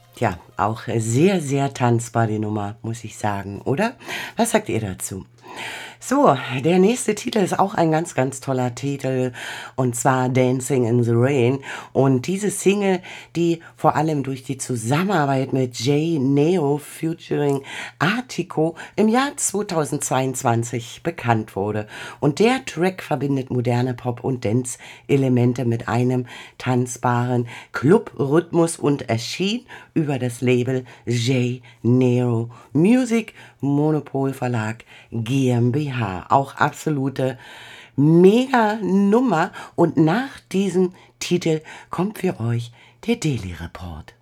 Tja, auch sehr, sehr tanzbar die Nummer, muss ich sagen, oder? Was sagt ihr dazu? So, der nächste Titel ist auch ein ganz, ganz toller Titel, und zwar Dancing in the Rain. Und diese Single, die vor allem durch die Zusammenarbeit mit Jay Neo featuring Artico im Jahr 2022 bekannt wurde. Und der Track verbindet moderne Pop- und Dance-Elemente mit einem tanzbaren Club-Rhythmus und erschien über das Label Jay Neo Music Monopol Verlag GmbH. Auch absolute Mega-Nummer. Und nach diesem Titel kommt für euch der Daily Report.